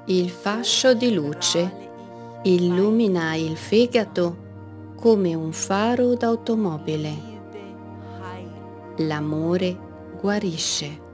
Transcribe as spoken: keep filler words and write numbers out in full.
Il fascio di luce illumina il fegato come un faro d'automobile. L'amore guarisce.